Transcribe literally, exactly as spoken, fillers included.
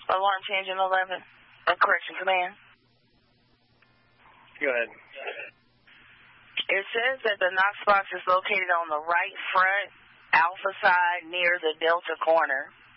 Alarm change in eleven. Uh, correction, command. Go ahead. It says that the Knox box is located on the right front alpha side near the Delta corner.